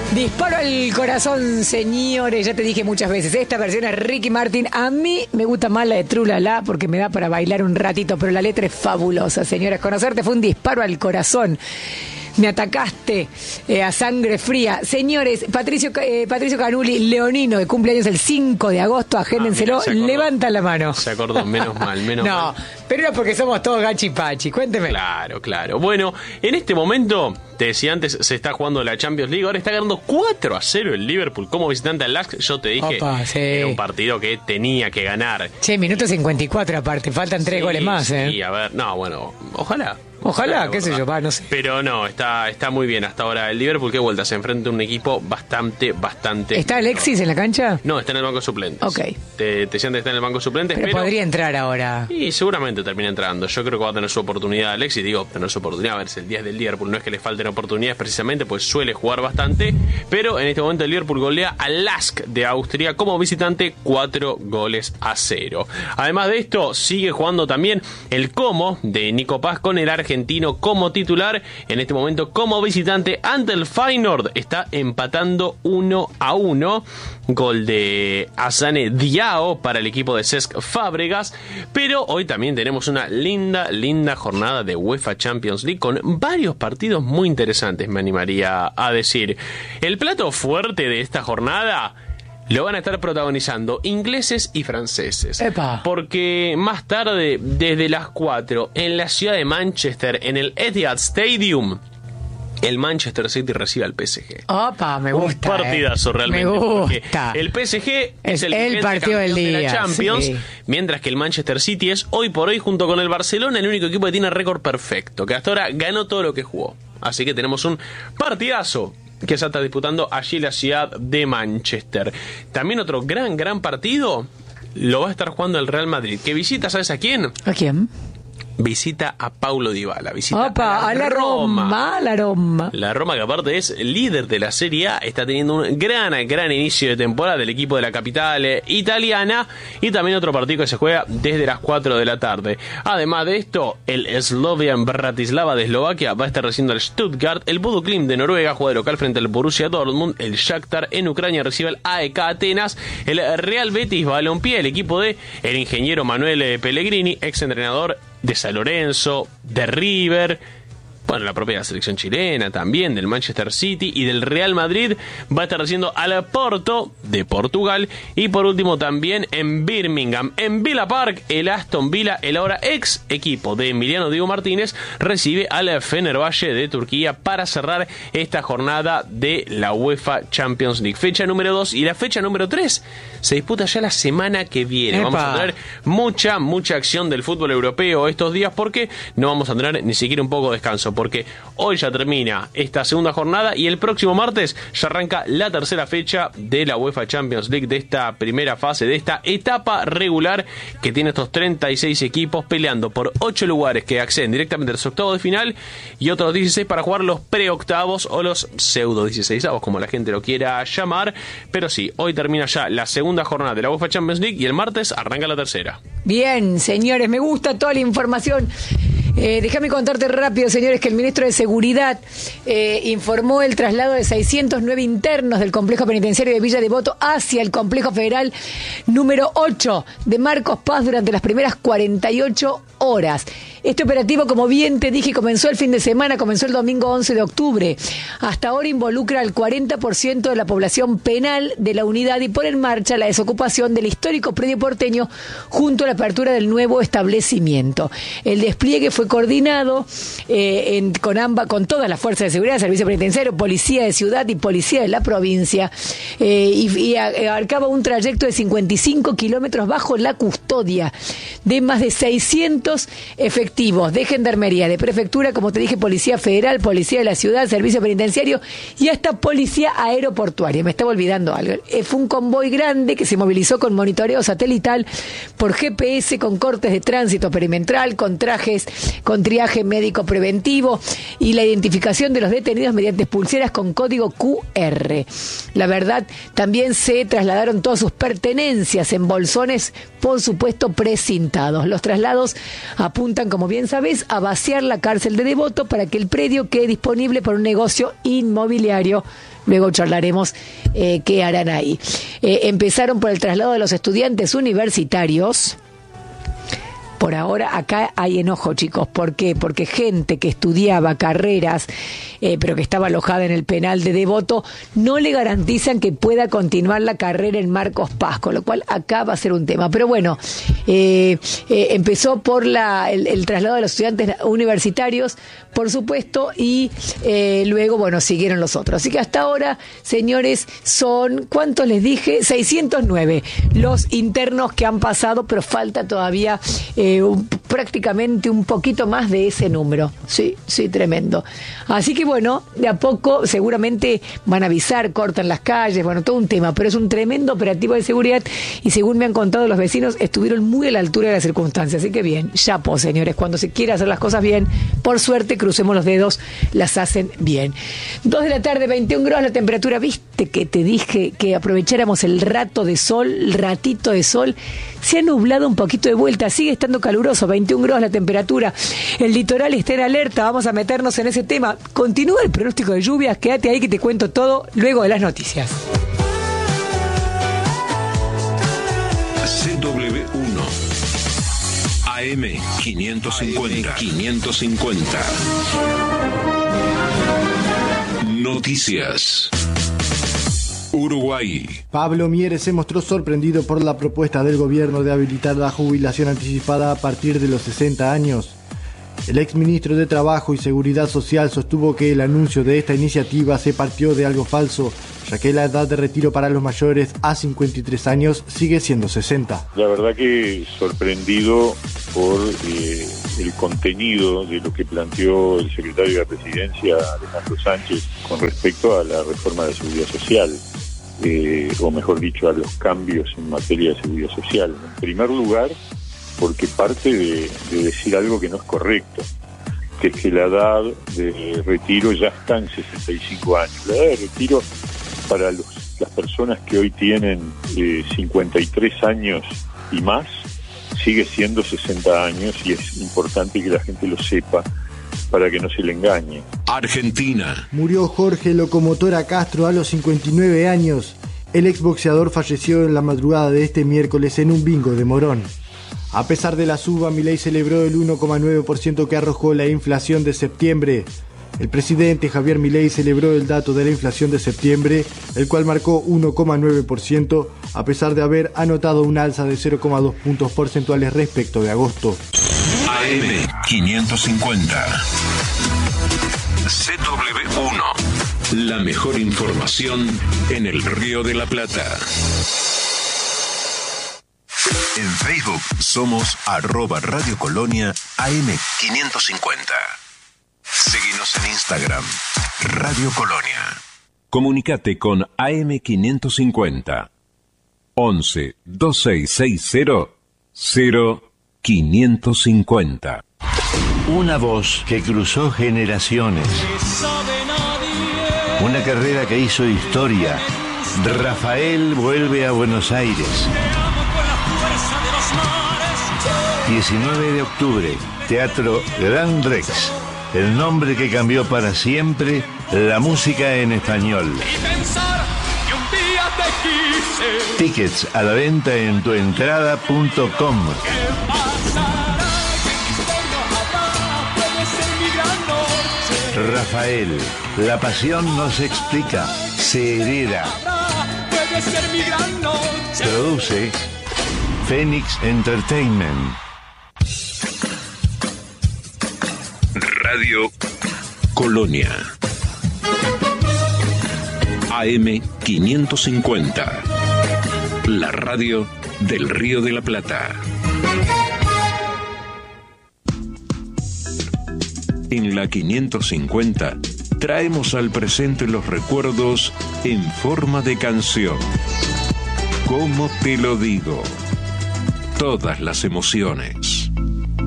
Disparo al corazón, señores. Ya te dije muchas veces, esta versión es Ricky Martin. A mí me gusta más la de Trulala porque me da para bailar un ratito, pero la letra es fabulosa, señores. Conocerte fue un disparo al corazón. Me atacaste a sangre fría. Señores, Patricio Canuli, leonino, de cumpleaños el 5 de agosto, agéndenselo, levanta la mano. Se acordó, menos mal. No, pero era porque somos todos gachipachi, cuénteme. Claro. Bueno, en este momento, te decía antes, se está jugando la Champions League, ahora está ganando 4-0 el Liverpool como visitante al LASK. Yo te dije, sí. Era un partido que tenía que ganar. Che, minuto 54 aparte, faltan 3 goles más, Sí, a ver, no, bueno, ojalá, qué sé yo, no sé. Pero no, está muy bien hasta ahora el Liverpool, que vuelta se enfrenta a un equipo bastante. ¿Está Alexis en la cancha? No, está en el banco de suplentes. Ok. Te decían que está en el banco de suplentes, pero podría entrar ahora. Y seguramente termina entrando. Yo creo que va a tener su oportunidad Alexis, tener su oportunidad, a ver si el día del Liverpool no es que le falten oportunidades precisamente, pues suele jugar bastante, pero en este momento el Liverpool golea al LASK de Austria como visitante 4-0. Además de esto, sigue jugando también el Como de Nico Paz con el argentino como titular. En este momento como visitante ante el Feyenoord está empatando 1-1. Gol de Asane Diao para el equipo de Cesc Fábregas. Pero hoy también tenemos una linda jornada de UEFA Champions League con varios partidos muy interesantes, me animaría a decir. El plato fuerte de esta jornada lo van a estar protagonizando ingleses y franceses. ¡Epa! Porque más tarde, desde las 4, en la ciudad de Manchester, en el Etihad Stadium, el Manchester City recibe al PSG. Opa, me gusta. Un partidazo realmente. Me gusta. El PSG es el partido del día de la Champions, sí. Mientras que el Manchester City es hoy por hoy, junto con el Barcelona, el único equipo que tiene récord perfecto, que hasta ahora ganó todo lo que jugó. Así que tenemos un partidazo que se está disputando allí en la ciudad de Manchester. También otro gran partido lo va a estar jugando el Real Madrid, que visita, ¿sabes a quién? ¿A quién? Visita a Paulo Dybala, visita a la Roma. La Roma, que aparte es líder de la Serie A, está teniendo un gran inicio de temporada del equipo de la capital italiana, y también otro partido que se juega desde las 4 de la tarde. Además de esto, el Slovan Bratislava de Eslovaquia va a estar recibiendo al Stuttgart, el Bodø Glimt de Noruega juega de local frente al Borussia Dortmund, el Shakhtar en Ucrania recibe al AEK Atenas, el Real Betis Balompié, el equipo de el ingeniero Manuel Pellegrini, ex entrenador de San Lorenzo, de River, bueno, la propia selección chilena también, del Manchester City y del Real Madrid, va a estar haciendo al Porto de Portugal. Y por último también en Birmingham, en Villa Park, el Aston Villa, el ahora ex equipo de Emiliano Diego Martínez, recibe al Fenerbahce de Turquía para cerrar esta jornada de la UEFA Champions League. Fecha número 2 y la fecha número 3 se disputa ya la semana que viene. ¡Epa! Vamos a tener mucha acción del fútbol europeo estos días, porque no vamos a tener ni siquiera un poco de descanso, porque hoy ya termina esta segunda jornada y el próximo martes ya arranca la tercera fecha de la UEFA Champions League, de esta primera fase, de esta etapa regular que tiene estos 36 equipos peleando por 8 lugares que acceden directamente a los octavos de final y otros 16 para jugar los preoctavos o los pseudo 16avos, como la gente lo quiera llamar. Pero sí, hoy termina ya la segunda jornada de la UEFA Champions League y el martes arranca la tercera. Bien, señores, me gusta toda la información. Déjame contarte rápido, señores, que el ministro de Seguridad informó el traslado de 609 internos del complejo penitenciario de Villa Devoto hacia el complejo federal número 8 de Marcos Paz durante las primeras 48 horas. Este operativo, como bien te dije, comenzó el fin de semana, comenzó el domingo 11 de octubre. Hasta ahora involucra al 40% de la población penal de la unidad y pone en marcha la desocupación del histórico predio porteño junto a la apertura del nuevo establecimiento. El despliegue fue coordinado con todas las fuerzas de seguridad, Servicio Penitenciario, Policía de Ciudad y Policía de la provincia, y abarcaba un trayecto de 55 kilómetros bajo la custodia de más de 600 efectivos de Gendarmería, de Prefectura, como te dije, Policía Federal, Policía de la Ciudad, Servicio Penitenciario y hasta Policía Aeroportuaria. Me estaba olvidando algo. Fue un convoy grande que se movilizó con monitoreo satelital por GPS, con cortes de tránsito perimetral, con triaje médico preventivo y la identificación de los detenidos mediante pulseras con código QR. La verdad, también se trasladaron todas sus pertenencias en bolsones, por supuesto, precintados. Los traslados apuntan, como bien sabés, a vaciar la cárcel de Devoto para que el predio quede disponible para un negocio inmobiliario luego charlaremos qué harán ahí. Empezaron por el traslado de los estudiantes universitarios. Por ahora acá hay enojo, chicos. ¿Por qué? Porque gente que estudiaba carreras, pero que estaba alojada en el penal de Devoto, no le garantizan que pueda continuar la carrera en Marcos Paz, con lo cual acá va a ser un tema. Pero bueno, empezó por el traslado de los estudiantes universitarios, por supuesto, y luego, bueno, siguieron los otros. Así que hasta ahora, señores, son, ¿cuántos les dije? 609 los internos que han pasado, pero falta todavía prácticamente un poquito más de ese número. Sí, tremendo. Así que bueno, de a poco seguramente van a avisar, cortan las calles, bueno, todo un tema, pero es un tremendo operativo de seguridad y según me han contado los vecinos, estuvieron muy a la altura de las circunstancias. Así que bien, chapo, señores, cuando se quiera hacer las cosas bien, por suerte, crucemos los dedos, las hacen bien. 2 de la tarde, 21 grados la temperatura. ¿Viste que te dije que aprovecháramos el ratito de sol? Se ha nublado un poquito de vuelta, sigue estando caluroso, 21 grados la temperatura. El litoral está en alerta, vamos a meternos en ese tema. Continúa el pronóstico de lluvias, quédate ahí que te cuento todo luego de las noticias. CW1 AM 550. Noticias. Uruguay. Pablo Mieres se mostró sorprendido por la propuesta del gobierno de habilitar la jubilación anticipada a partir de los 60 años. El exministro de Trabajo y Seguridad Social sostuvo que el anuncio de esta iniciativa se partió de algo falso, ya que la edad de retiro para los mayores a 53 años sigue siendo 60. La verdad que sorprendido por el contenido de lo que planteó el secretario de la Presidencia, Alejandro Sánchez, con respecto a la reforma de la Seguridad Social, o mejor dicho, a los cambios en materia de Seguridad Social. En primer lugar, porque parte de decir algo que no es correcto, que es que la edad de retiro ya está en 65 años. La edad de retiro para las personas que hoy tienen 53 años y más sigue siendo 60 años, y es importante que la gente lo sepa para que no se le engañe. Argentina. Murió Jorge Locomotora Castro a los 59 años. El exboxeador falleció en la madrugada de este miércoles en un bingo de Morón. A pesar de la suba, Milei celebró el 1,9% que arrojó la inflación de septiembre. El presidente Javier Milei celebró el dato de la inflación de septiembre, el cual marcó 1,9%, a pesar de haber anotado un alza de 0,2 puntos porcentuales respecto de agosto. AM 550. CW1. La mejor información en el Río de la Plata. En Facebook somos @Radio Colonia AM550. Seguinos en Instagram, Radio Colonia. Comunicate con AM550. 11 2660 0550. Una voz que cruzó generaciones. Una carrera que hizo historia. Rafael vuelve a Buenos Aires. 19 de octubre, Teatro Gran Rex. El nombre que cambió para siempre la música en español. Tickets a la venta en tuentrada.com. Rafael, la pasión no se explica, se hereda. Produce Phoenix Entertainment. Radio Colonia. AM550. La radio del Río de la Plata. En la 550 traemos al presente los recuerdos en forma de canción. ¿Cómo te lo digo? Todas las emociones.